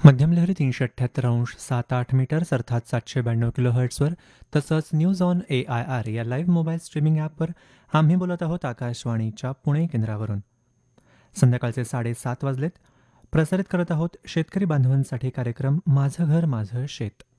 मध्यम लहरी 378.7-8 मीटर्स अर्थात 792 किलो हर्ट्झवर तसंच न्यूज ऑन AIR या लाईव्ह मोबाईल स्ट्रीमिंग ॲपवर आम्ही बोलत आहोत आकाशवाणीच्या पुणे केंद्रावरून. संध्याकाळचे 7:30 वाजलेत. प्रसारित करत आहोत शेतकरी बांधवांसाठी कार्यक्रम माझं घर माझं शेत.